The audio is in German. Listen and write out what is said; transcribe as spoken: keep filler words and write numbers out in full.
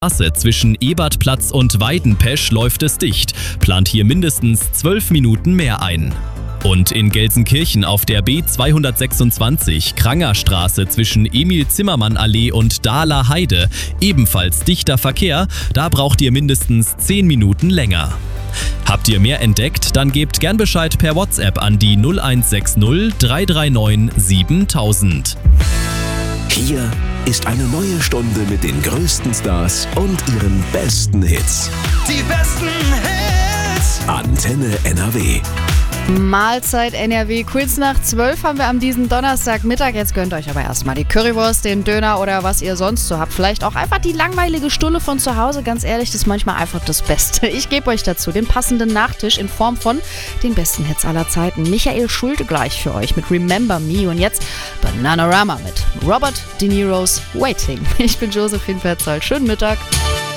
Straße zwischen Ebertplatz und Weidenpesch läuft es dicht. Plant hier mindestens zwölf Minuten mehr ein. Und in Gelsenkirchen auf der B zweihundertsechsundzwanzig Krangerstraße zwischen Emil-Zimmermann-Allee und Dahler Heide ebenfalls dichter Verkehr, da braucht ihr mindestens zehn Minuten länger. Habt ihr mehr entdeckt, dann gebt gern Bescheid per WhatsApp an die null eins sechs null drei drei neun siebentausend. Hier ist eine neue Stunde mit den größten Stars und ihren besten Hits. Die besten Hits. Antenne N R W. Mahlzeit N R W, kurz nach zwölf haben wir am diesen Donnerstagmittag. Jetzt gönnt euch aber erstmal die Currywurst, den Döner oder was ihr sonst so habt. Vielleicht auch einfach die langweilige Stulle von zu Hause. Ganz ehrlich, das ist manchmal einfach das Beste. Ich gebe euch dazu den passenden Nachtisch in Form von den besten Hits aller Zeiten. Michael Schulte gleich für euch mit Remember Me und jetzt Bananarama mit Robert De Niro's Waiting. Ich bin Josephine Petzold. Schönen Mittag.